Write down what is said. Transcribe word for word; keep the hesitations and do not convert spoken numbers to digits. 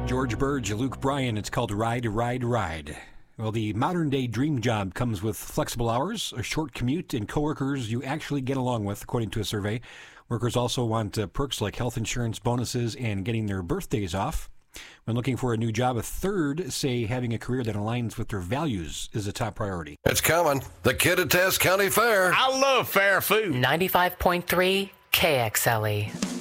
George Burge, Luke Bryan, it's called Ride, Ride, Ride. Well, the modern-day dream job comes with flexible hours, a short commute, and coworkers you actually get along with, according to a survey. Workers also want uh, perks like health insurance, bonuses, and getting their birthdays off. When looking for a new job, a third say having a career that aligns with their values is a top priority. It's coming. The Kittitas County Fair. I love fair food. ninety-five point three K X L E.